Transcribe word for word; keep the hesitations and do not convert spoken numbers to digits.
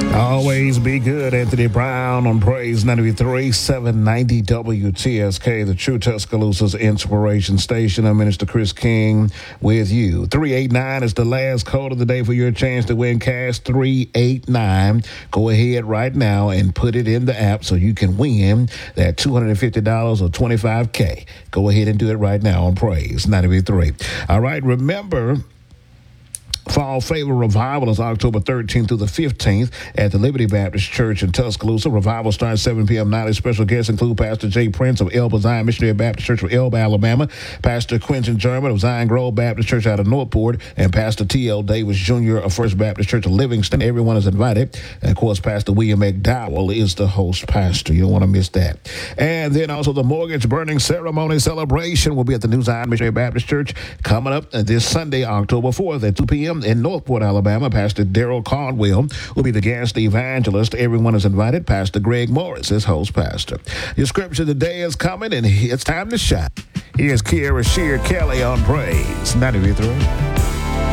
Always be good. Anthony Brown on Praise ninety-three, seven ninety W T S K, the True Tuscaloosa's inspiration station. I'm Minister Chris King with you. three eight nine is the last code of the day for your chance to win cash. three eight nine. Go ahead right now and put it in the app so you can win that two hundred fifty dollars or twenty-five K. Go ahead and do it right now on Praise ninety-three. All right, remember, Fall Favor Revival is October thirteenth through the fifteenth at the Liberty Baptist Church in Tuscaloosa. Revival starts seven p.m. Nightly. Special guests include Pastor Jay Prince of Elba Zion Missionary Baptist Church of Elba, Alabama, Pastor Quentin German of Zion Grove Baptist Church out of Northport, and Pastor T L Davis Junior of First Baptist Church of Livingston. Everyone is invited. And, of course, Pastor William McDowell is the host pastor. You don't want to miss that. And then also the mortgage burning ceremony celebration will be at the New Zion Missionary Baptist Church coming up this Sunday, October fourth at two p.m. in Northport, Alabama. Pastor Daryl Caldwell will be the guest evangelist. Everyone is invited. Pastor Greg Morris is host pastor. Your scripture today is coming, and it's time to shine. Here's Kiara Shear Kelly on Praise ninety-three.